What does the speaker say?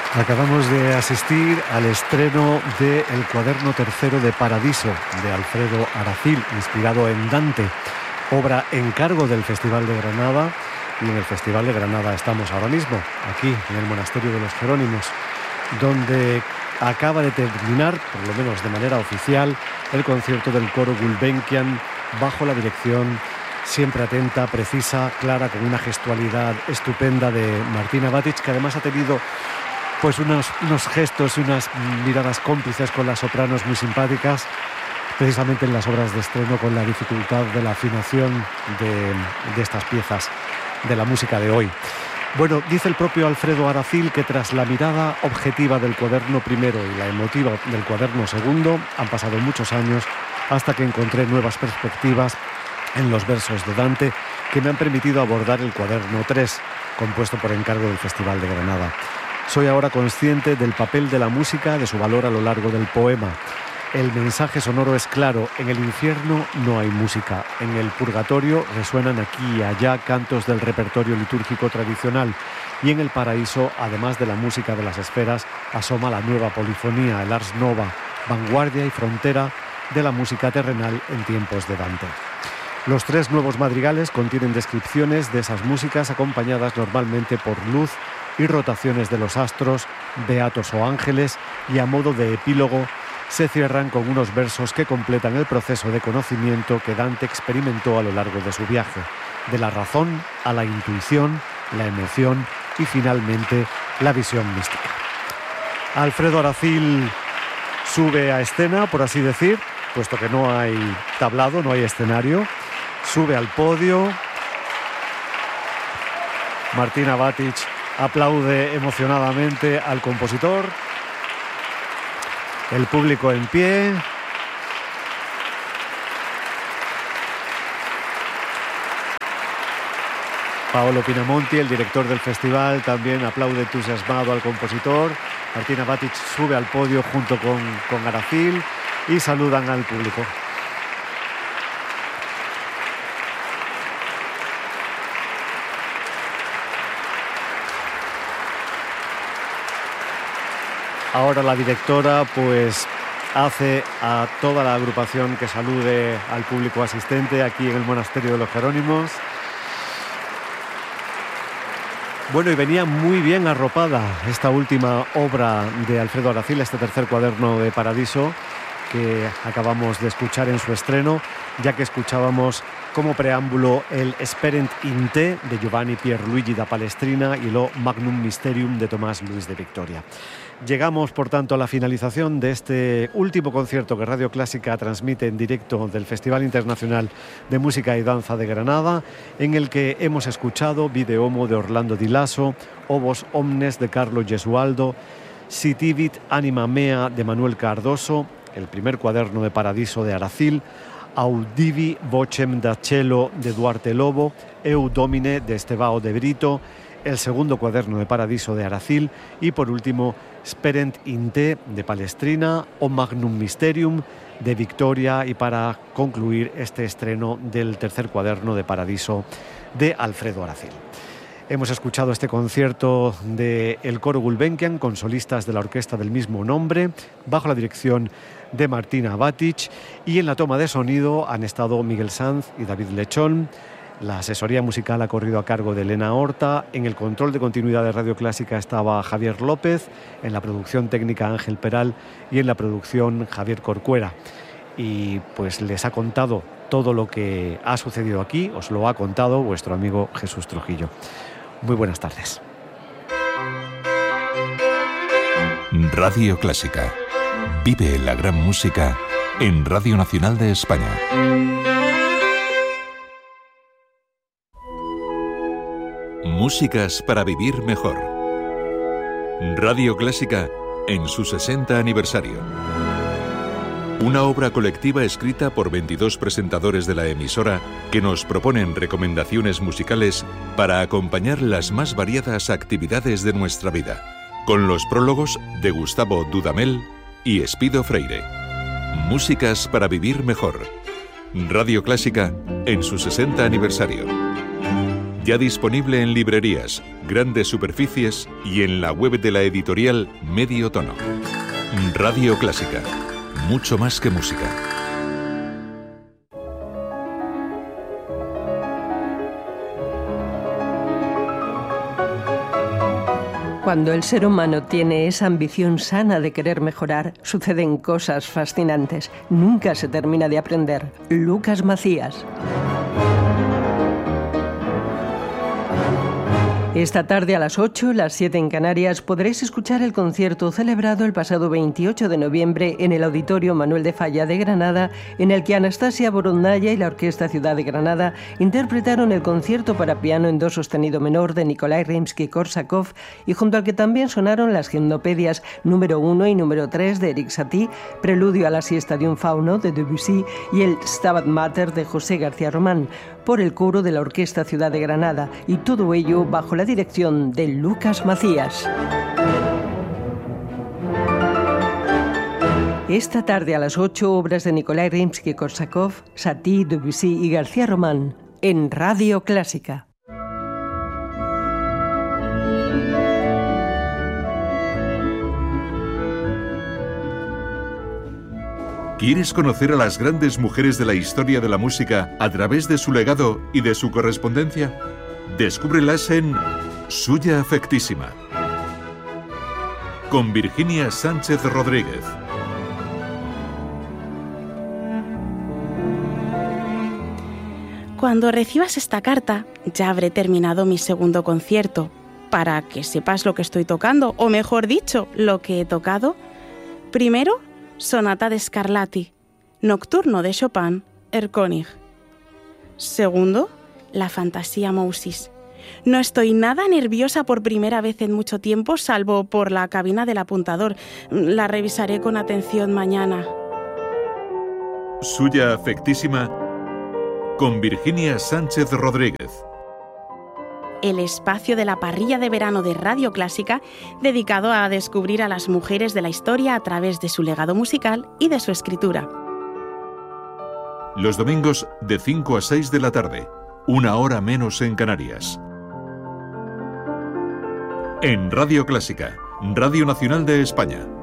Acabamos de asistir al estreno de El cuaderno tercero de Paradiso, de Alfredo Aracil, inspirado en Dante, obra en cargo del Festival de Granada, y en el Festival de Granada estamos ahora mismo, aquí en el Monasterio de los Jerónimos, donde acaba de terminar, por lo menos de manera oficial, el concierto del coro Gulbenkian bajo la dirección siempre atenta, precisa, clara, con una gestualidad estupenda de Martina Batic, que además ha tenido pues unos gestos y unas miradas cómplices con las sopranos muy simpáticas, precisamente en las obras de estreno, con la dificultad de la afinación de estas piezas de la música de hoy. Bueno, dice el propio Alfredo Aracil que tras la mirada objetiva del cuaderno primero y la emotiva del cuaderno segundo, han pasado muchos años hasta que encontré nuevas perspectivas en los versos de Dante que me han permitido abordar el cuaderno 3, compuesto por encargo del Festival de Granada. Soy ahora consciente del papel de la música, de su valor a lo largo del poema. El mensaje sonoro es claro: en el infierno no hay música. En el purgatorio resuenan aquí y allá cantos del repertorio litúrgico tradicional. Y en el paraíso, además de la música de las esferas, asoma la nueva polifonía, el ars nova, vanguardia y frontera de la música terrenal en tiempos de Dante. Los 3 nuevos madrigales contienen descripciones de esas músicas acompañadas normalmente por luz y rotaciones de los astros, beatos o ángeles, y a modo de epílogo se cierran con unos versos que completan el proceso de conocimiento que Dante experimentó a lo largo de su viaje, de la razón a la intuición, la emoción y finalmente la visión mística. Alfredo Aracil sube a escena, por así decir, puesto que no hay tablado, no hay escenario, sube al podio. Martina Batic aplaude emocionadamente al compositor. El público en pie. Paolo Pinamonti, el director del festival, también aplaude entusiasmado al compositor. Martina Batic sube al podio junto con Aracil y saludan al público. Ahora la directora pues hace a toda la agrupación que salude al público asistente aquí en el Monasterio de los Jerónimos. Bueno, y venía muy bien arropada esta última obra de Alfredo Aracil, este tercer cuaderno de Paradiso, que acabamos de escuchar en su estreno, ya que escuchábamos como preámbulo el Sperent in te de Giovanni Pierluigi da Palestrina y lo Magnum Mysterium de Tomás Luis de Victoria. Llegamos, por tanto, a la finalización de este último concierto que Radio Clásica transmite en directo del Festival Internacional de Música y Danza de Granada, en el que hemos escuchado Vide Homo de Orlando Di Lasso, Ovos Omnes de Carlo Gesualdo, Sitivit Anima Mea de Manuel Cardoso, el primer cuaderno de Paradiso de Aracil, Audivi Vocem da Cielo de Duarte Lobo, Eu Domine de Estevao de Brito, el segundo cuaderno de Paradiso de Aracil y, por último, Sperent in te de Palestrina o Magnum Mysterium de Victoria, y para concluir este estreno del tercer cuaderno de Paradiso de Alfredo Aracil. Hemos escuchado este concierto del coro Gulbenkian con solistas de la orquesta del mismo nombre, bajo la dirección de Martina Batic, y en la toma de sonido han estado Miguel Sanz y David Lechón. La asesoría musical ha corrido a cargo de Elena Horta. En el control de continuidad de Radio Clásica estaba Javier López, en la producción técnica Ángel Peral y en la producción Javier Corcuera. Y pues les ha contado todo lo que ha sucedido aquí, os lo ha contado vuestro amigo Jesús Trujillo. Muy buenas tardes. Radio Clásica. Vive la gran música en Radio Nacional de España. Músicas para vivir mejor. Radio Clásica en su 60 aniversario. Una obra colectiva escrita por 22 presentadores de la emisora que nos proponen recomendaciones musicales para acompañar las más variadas actividades de nuestra vida, con los prólogos de Gustavo Dudamel y Espido Freire. Músicas para vivir mejor. Radio Clásica en su 60 aniversario. Ya disponible en librerías, grandes superficies y en la web de la editorial Medio Tono. Radio Clásica. Mucho más que música. Cuando el ser humano tiene esa ambición sana de querer mejorar, suceden cosas fascinantes. Nunca se termina de aprender. Lucas Macías. Esta tarde a las 8, las 7 en Canarias, podréis escuchar el concierto celebrado el pasado 28 de noviembre en el Auditorio Manuel de Falla de Granada, en el que Anastasia Borondaya y la Orquesta Ciudad de Granada interpretaron el concierto para piano en do sostenido menor de Nikolai Rimsky-Korsakov, y junto al que también sonaron las gimnopedias número 1 y número 3 de Erik Satie, Preludio a la siesta de un fauno de Debussy y el Stabat Mater de José García Román, por el coro de la Orquesta Ciudad de Granada, y todo ello bajo la dirección de Lucas Macías. Esta tarde a las 8, obras de Nikolai Rimsky-Korsakov, Satie, Debussy y García Román en Radio Clásica. ¿Quieres conocer a las grandes mujeres de la historia de la música a través de su legado y de su correspondencia? Descúbrelas en Suya Afectísima, con Virginia Sánchez Rodríguez. Cuando recibas esta carta, ya habré terminado mi segundo concierto. Para que sepas lo que estoy tocando, o mejor dicho, lo que he tocado. Primero, Sonata de Scarlatti, Nocturno de Chopin, Erlkönig. Segundo, la Fantasía Mousis. No estoy nada nerviosa por primera vez en mucho tiempo, salvo por la cabina del apuntador. La revisaré con atención mañana. Suya Afectísima, con Virginia Sánchez Rodríguez. El espacio de la parrilla de verano de Radio Clásica, dedicado a descubrir a las mujeres de la historia a través de su legado musical y de su escritura. Los domingos de 5 a 6 de la tarde, 1 hora menos en Canarias. En Radio Clásica, Radio Nacional de España.